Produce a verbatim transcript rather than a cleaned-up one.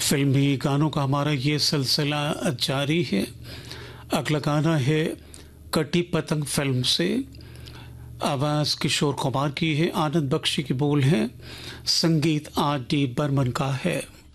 फिल्मी गानों का हमारा ये सिलसिला जारी है। अगला गाना है कटी पतंग फिल्म से। आवाज़ किशोर कुमार की है, आनंद बख्शी की बोल है, संगीत आर डी बर्मन का है।